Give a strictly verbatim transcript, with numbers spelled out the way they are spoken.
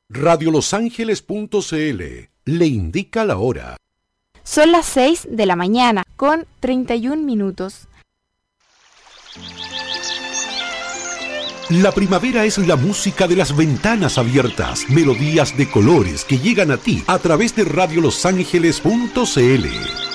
radio los ángeles punto c l le indica la hora. Son las seis de la mañana con treinta y un minutos. La primavera es la música de las ventanas abiertas, melodías de colores que llegan a ti a través de radio los ángeles punto c l.